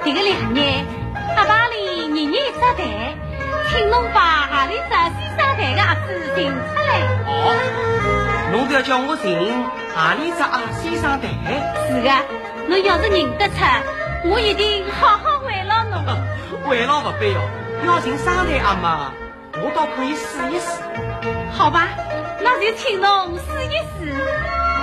这个2年，阿爸里年年杀台，请侬把阿里啥西杀台的阿子寻出来。 哦，侬要叫我寻阿里只阿西上台？ 是的，侬要是认得出，我一定好好慰劳侬。 慰劳不必哦，要寻上台阿妈，我倒可以试一试。 好吧，那就请侬试一试。